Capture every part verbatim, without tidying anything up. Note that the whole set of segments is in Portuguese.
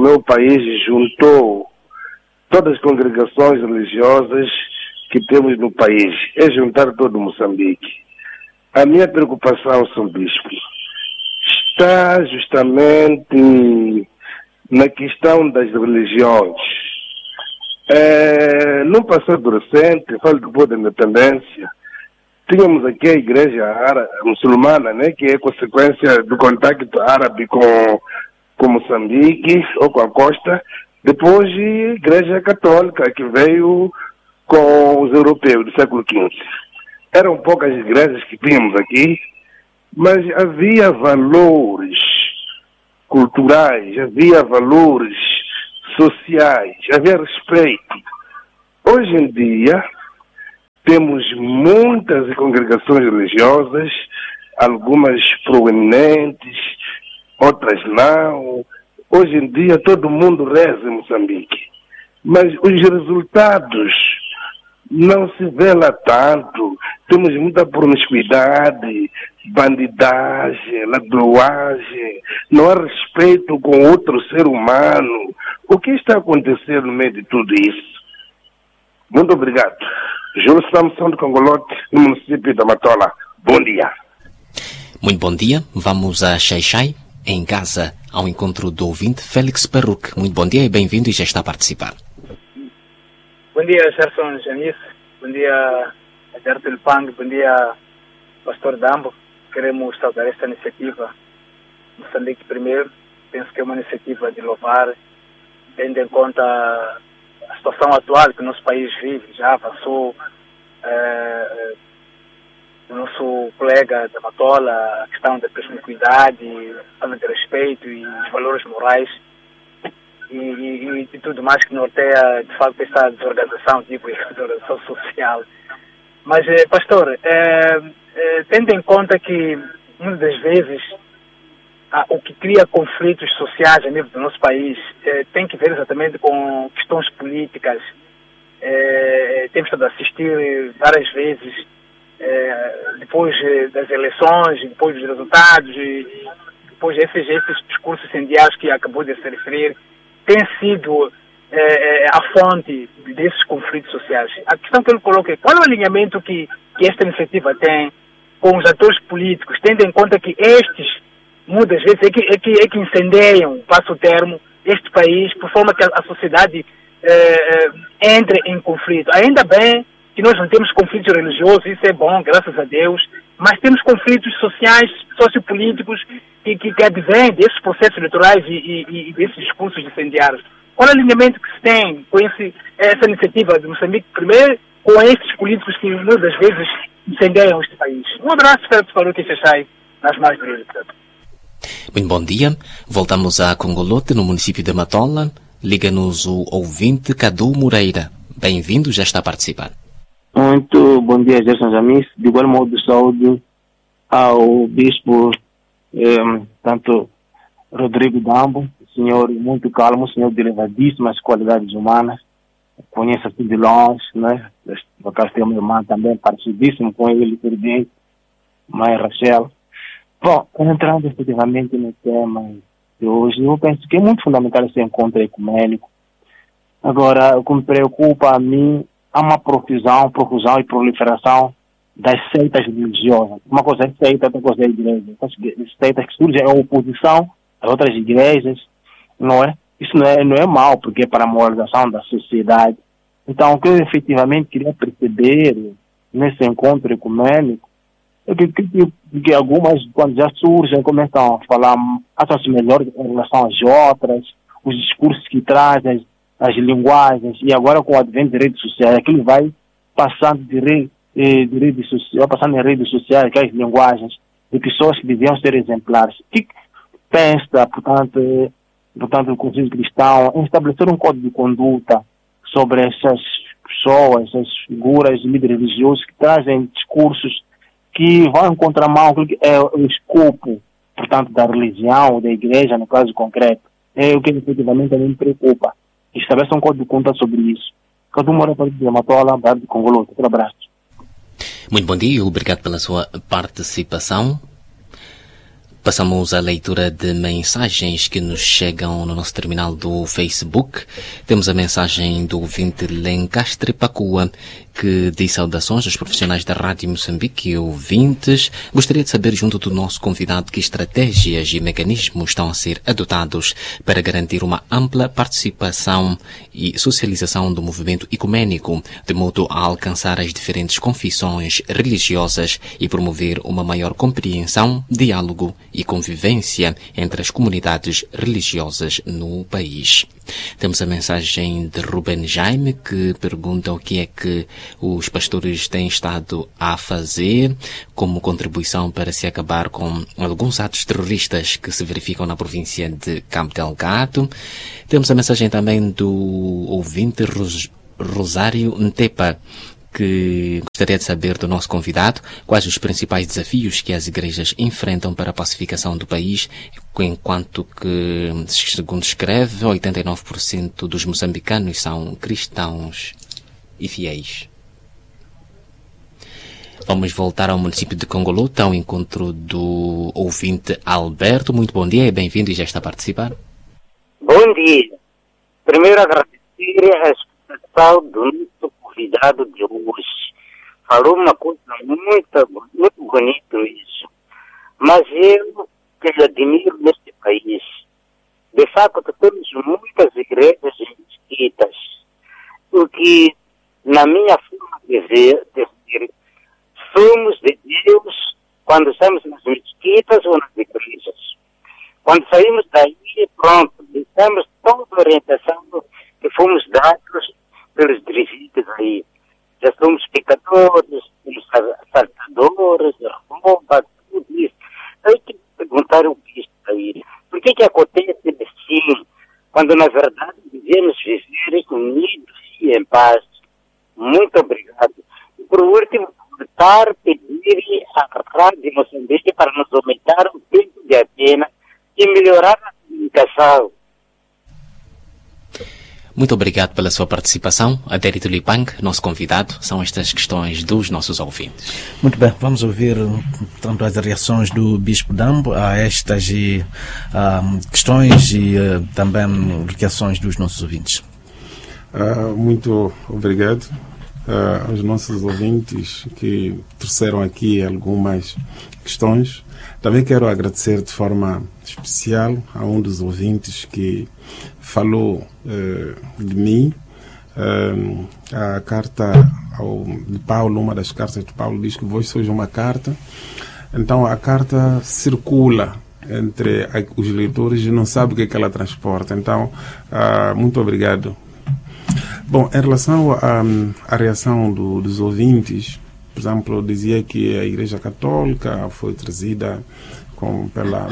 meu país juntou todas as congregações religiosas que temos no país, é juntar todo Moçambique. A minha preocupação, São Bispo, está justamente na questão das religiões. É, no passado recente, falo depois da independência, tínhamos aqui a igreja árabe, muçulmana, né, que é consequência do contacto árabe com, com Moçambique ou com a costa. Depois a igreja católica, que veio com os europeus do século quinze. Eram poucas igrejas que tínhamos aqui, mas havia valores culturais, havia valores sociais, havia respeito. Hoje em dia, temos muitas congregações religiosas, algumas proeminentes, outras não. Hoje em dia todo mundo reza em Moçambique, mas os resultados não se vê lá tanto. Temos muita promiscuidade, bandidagem, ladroagem, não há respeito com outro ser humano. O que está acontecendo no meio de tudo isso? Muito obrigado. Júlio Samson de Congolote, no município da Matola. Bom dia. Muito bom dia. Vamos a Xai-Xai, em Gaza, ao encontro do ouvinte Félix Perruc. Muito bom dia e bem-vindo e já está a participar. Bom dia, Gerson Janice. Bom dia, Alberto Lupang. Bom dia, Pastor Dambo. Queremos saudar esta iniciativa. Moçambique primeiro. Penso que é uma iniciativa de louvar, tendo em conta a situação atual que o nosso país vive. Já avançou eh, o nosso colega da Matola, a questão da promiscuidade, a falta de respeito e os valores morais e, e, e tudo mais que norteia, de facto, essa desorganização, tipo, desorganização social. Mas, eh, pastor, eh, eh, tendo em conta que, muitas das vezes, ah, o que cria conflitos sociais a nível do nosso país eh, tem que ver exatamente com questões políticas. Eh, temos estado a assistir várias vezes, eh, depois das eleições, depois dos resultados, e depois esses, esses discursos incendiários que acabou de se referir, tem sido eh, a fonte desses conflitos sociais. A questão que ele coloca é qual é o alinhamento que, que esta iniciativa tem com os atores políticos, tendo em conta que estes, muitas vezes, é que, é que, é que incendeiam, passo o termo, este país, por forma que a, a sociedade eh, entre em conflito. Ainda bem que nós não temos conflitos religiosos, isso é bom, graças a Deus, mas temos conflitos sociais, sociopolíticos, que, que, que advêm desses processos eleitorais e, e, e desses discursos incendiários. Qual é o alinhamento que se tem com esse, essa iniciativa de Moçambique primeiro, com esses políticos que muitas vezes incendeiam este país? Um abraço, espero que para o Teixai, nas mais breves. Muito bom dia. Voltamos a Congolote, no município de Matola. Liga-nos o ouvinte Cadu Moreira. Bem-vindo, já está a participar. Muito bom dia, Gerson Jamis. De igual modo, saúde ao bispo, eh, tanto Rodrigo Dambo, senhor muito calmo, senhor de elevadíssimas qualidades humanas. Conheço tudo de longe, né? No caso tem uma irmã também, parecidíssimo com ele, tudo bem, mãe Rachel. Bom, entrando efetivamente no tema de hoje, eu penso que é muito fundamental esse encontro ecumênico. Agora, o que me preocupa a mim é uma profusão, profusão e proliferação das seitas religiosas. Uma coisa é seita, outra coisa é igreja. As seitas que surgem é oposição a outras igrejas, não é? Isso não é, não é mal, porque é para a moralização da sociedade. Então, o que eu efetivamente queria perceber nesse encontro ecumênico é que, que, que algumas, quando já surgem, começam a falar, acham-se melhor em relação às outras, os discursos que trazem, as linguagens, e agora com o advento de redes sociais, aquilo vai passando de, re, de redes sociais, passando em redes sociais, aquelas linguagens de pessoas que deviam ser exemplares. O que pensa, portanto, portanto, o Conselho Cristão em estabelecer um código de conduta sobre essas pessoas, essas figuras, líderes religiosos que trazem discursos que vão em contramão com é o escopo, portanto, da religião, da igreja, no caso concreto. É o que efetivamente me preocupa. Estabeleça um código de conduta sobre isso. Cada um mora para o Matola, para o Congolo. Um abraço. Muito bom dia e obrigado pela sua participação. Passamos à leitura de mensagens que nos chegam no nosso terminal do Facebook. Temos a mensagem do ouvinte Lencastre Pacua, que diz saudações aos profissionais da Rádio Moçambique e ouvintes. Gostaria de saber, junto do nosso convidado, que estratégias e mecanismos estão a ser adotados para garantir uma ampla participação e socialização do movimento ecuménico, de modo a alcançar as diferentes confissões religiosas e promover uma maior compreensão, diálogo e convivência entre as comunidades religiosas no país. Temos a mensagem de Ruben Jaime, que pergunta o que é que os pastores têm estado a fazer como contribuição para se acabar com alguns atos terroristas que se verificam na província de Cabo Delgado. Temos a mensagem também do ouvinte Ros- Rosário Ntepa, que gostaria de saber do nosso convidado quais os principais desafios que as igrejas enfrentam para a pacificação do país, enquanto que, segundo escreve, oitenta e nove por cento dos moçambicanos são cristãos e fiéis. Vamos voltar ao município de Congolota, ao encontro do ouvinte Alberto. Muito bom dia e bem-vindo, e já está a participar. Bom dia. Primeiro agradecer a explicação do nosso convidado de hoje. Falou uma coisa muito, muito bonita isso. Mas eu que lhe admiro neste país. De facto, temos muitas igrejas e mesquitas, o que, na minha forma de ver, de ver, somos de Deus quando estamos nas mesquitas ou nas igrejas. Quando saímos daí, pronto, estamos toda a orientação que fomos dados pelos dirigentes aí. Já somos pecadores, somos assaltadores, rouba, tudo isso. Aí que perguntar o que está aí. Por que que acontece assim, quando na verdade devemos viver unidos e em paz? Muito obrigado. E por último, voltar pedir à Rádio Moçambique para nos aumentar o tempo de antena e melhorar a comunicação. Muito obrigado pela sua participação. Adérito Lipang, nosso convidado, são estas questões dos nossos ouvintes. Muito bem, vamos ouvir tanto as reações do Bispo Dambo a estas e, uh, questões e uh, também reações dos nossos ouvintes. Uh, muito obrigado uh, aos nossos ouvintes que trouxeram aqui algumas questões. Também quero agradecer de forma especial a um dos ouvintes que falou uh, de mim. Uh, a carta ao, de Paulo, uma das cartas de Paulo diz que vós sois uma carta. Então a carta circula entre a, os leitores e não sabe o que é que ela transporta. Então, uh, muito obrigado. Bom, em relação à, à reação do, dos ouvintes, por exemplo, eu dizia que a Igreja Católica foi trazida com, pela,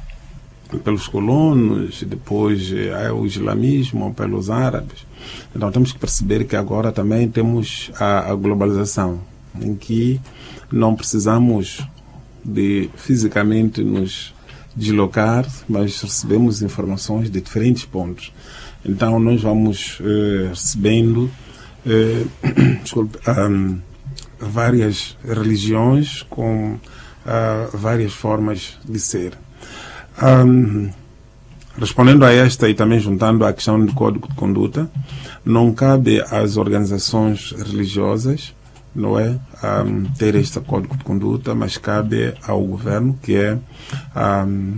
pelos colonos, depois é, o islamismo pelos árabes. Então temos que perceber que agora também temos a, a globalização, em que não precisamos de fisicamente nos deslocar, mas recebemos informações de diferentes pontos. Então nós vamos eh, recebendo eh, desculpe, um, várias religiões com uh, várias formas de ser. Um, respondendo a esta e também juntando a questão do código de conduta, não cabe às organizações religiosas, não é, um, ter este código de conduta, mas cabe ao governo, que é um,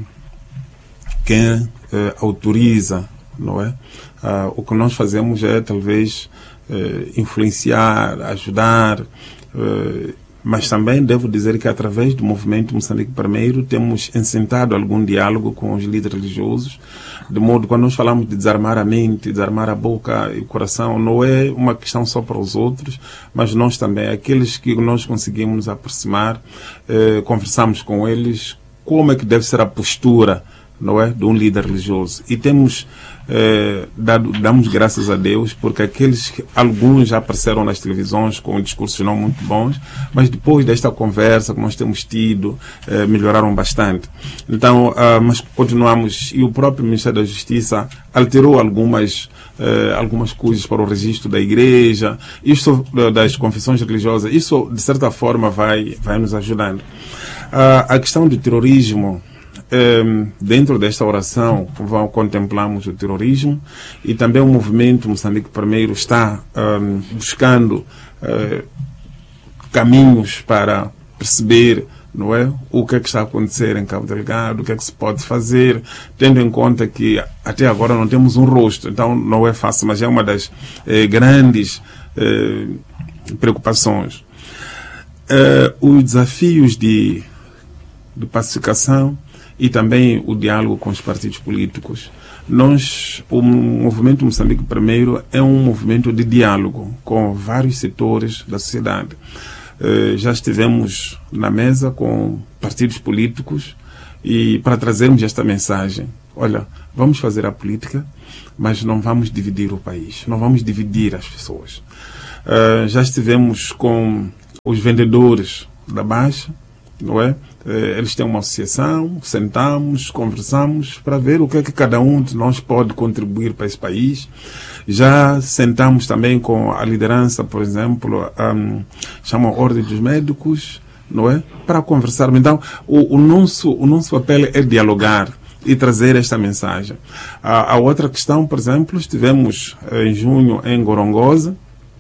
quem uh, autoriza, não é? Uh, o que nós fazemos é talvez uh, influenciar, ajudar, uh, mas também devo dizer que através do movimento Moçambique Primeiro temos incentado algum diálogo com os líderes religiosos, de modo que quando nós falamos de desarmar a mente, desarmar a boca e o coração, não é uma questão só para os outros, mas nós também, aqueles que nós conseguimos nos aproximar, uh, conversamos com eles como é que deve ser a postura, não é, de um líder religioso. E temos eh, dado, damos graças a Deus, porque aqueles, alguns já apareceram nas televisões com discursos não muito bons, mas depois desta conversa que nós temos tido, eh, melhoraram bastante. Então, ah, mas continuamos, e o próprio Ministério da Justiça alterou algumas eh, algumas coisas para o registro da igreja, isso das confissões religiosas, isso de certa forma vai, vai nos ajudando. Ah, a questão do terrorismo, eh, dentro desta oração, vão, contemplamos o terrorismo e também o movimento Moçambique Primeiro está eh, buscando eh, caminhos para perceber, não é, o que é que está a acontecer em Cabo Delgado, o que é que se pode fazer, tendo em conta que até agora não temos um rosto, então não é fácil, mas é uma das eh, grandes eh, preocupações. Eh, os desafios de, de pacificação e também o diálogo com os partidos políticos. Nós, o movimento Moçambique Primeiro é um movimento de diálogo com vários setores da sociedade. Uh, já estivemos na mesa com partidos políticos e para trazermos esta mensagem: olha, vamos fazer a política, mas não vamos dividir o país, não vamos dividir as pessoas. Uh, já estivemos com os vendedores da Baixa, não é? Uh, eles têm uma associação, sentamos, conversamos para ver o que é que cada um de nós pode contribuir para esse país. Já sentamos também com a liderança, por exemplo, um, chama a Ordem dos Médicos, não é? Para conversar. Então, o, o, nosso, o nosso papel é dialogar e trazer esta mensagem. A, a outra questão, por exemplo, estivemos em junho em Gorongosa,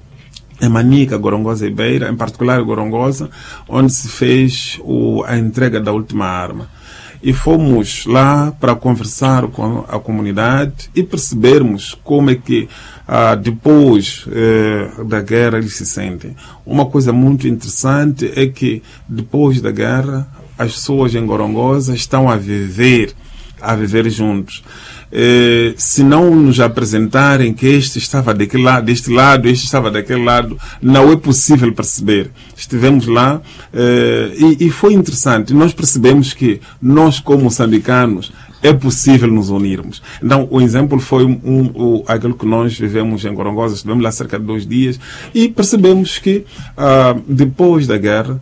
em Manica, Gorongosa e Beira, em particular Gorongosa, onde se fez o, a entrega da última arma. E fomos lá para conversar com a comunidade e percebermos como é que ah, depois eh, da guerra eles se sentem. Uma coisa muito interessante é que depois da guerra as pessoas em Gorongosa estão a viver, a viver juntos. Eh, se não nos apresentarem que este estava daquele lado, deste lado, este estava daquele lado, não é possível perceber. Estivemos lá eh, e, e foi interessante. Nós percebemos que nós, como moçambicanos, é possível nos unirmos. Então, o exemplo foi um, um, aquilo que nós vivemos em Gorongosa. Estivemos lá cerca de dois dias e percebemos que ah, depois da guerra,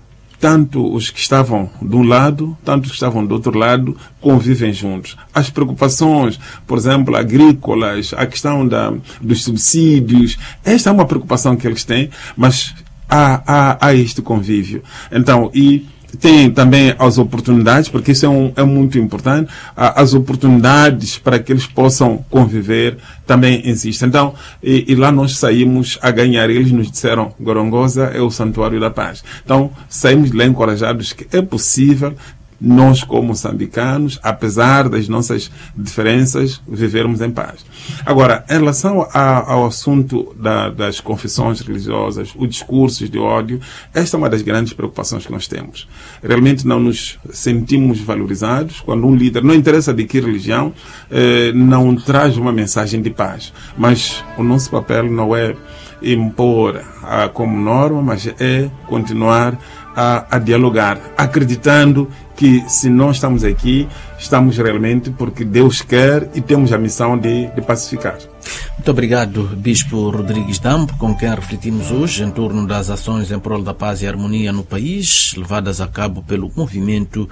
tanto os que estavam de um lado, tanto os que estavam do outro lado, convivem juntos. As preocupações, por exemplo, agrícolas, a questão da, dos subsídios, esta é uma preocupação que eles têm, mas há, há, há este convívio. Então, e tem também as oportunidades, porque isso é, um, é muito importante, as oportunidades para que eles possam conviver também existem. Então, e, e lá nós saímos a ganhar. Eles nos disseram: Gorongosa é o Santuário da Paz. Então, saímos de lá encorajados que é possível nós, como moçambicanos, apesar das nossas diferenças, vivermos em paz. Agora, em relação a, ao assunto da, das confissões religiosas, os discursos de ódio, esta é uma das grandes preocupações que nós temos. Realmente não nos sentimos valorizados quando um líder, não interessa de que religião, eh, não traz uma mensagem de paz. Mas o nosso papel não é impor ah, como norma, mas é continuar a, a dialogar, acreditando que se nós estamos aqui, estamos realmente porque Deus quer e temos a missão de, de pacificar. Muito obrigado, Bispo Rodrigues Dambo, com quem refletimos hoje em torno das ações em prol da paz e harmonia no país, levadas a cabo pelo movimento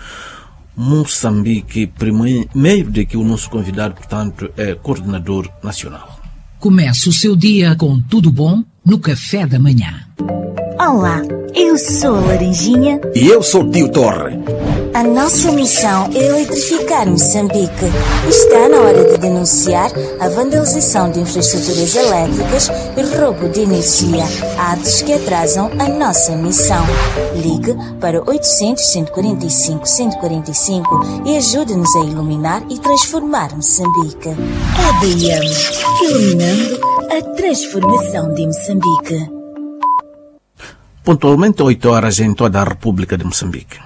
Moçambique Primeiro, de que o nosso convidado, portanto, é coordenador nacional. Começa o seu dia com tudo bom no café da manhã. Olá, eu sou a Laranjinha. E eu sou o Tio Torre. A nossa missão é eletrificar Moçambique. Está na hora de denunciar a vandalização de infraestruturas elétricas e roubo de energia, atos que atrasam a nossa missão. Ligue para oitocentos, cento e quarenta e cinco, cento e quarenta e cinco e ajude-nos a iluminar e transformar Moçambique. A D M, iluminando a transformação de Moçambique. Pontualmente oito horas em toda a República de Moçambique.